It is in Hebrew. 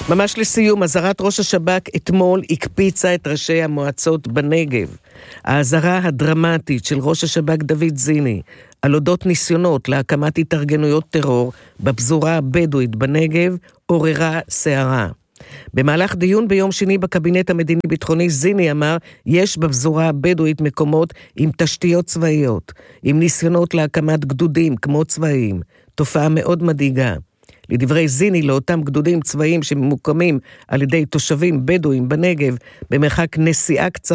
ממש לסיום, אזהרת ראש השב"כ אתמול הקפיצה את ראשי המועצות בנגב. האזהרה הדרמטית של ראש השב"כ דוד זיני על אודות ניסיונות להקמת התארגנויות טרור בפזורה הבדואית בנגב עוררה סערה. במהלך דיון ביום שני בקבינט המדיני-ביטחוני, זיני אמר, יש בפזורה הבדואית מקומות עם תשתיות צבאיות, עם ניסיונות להקמת גדודים כמו צבאיים, תופעה מאוד מדאיגה. לדברי זיני, לאותם גדודים צבאיים שממוקמים על ידי תושבים בדואים בנגב במרחק נסיעה קצרה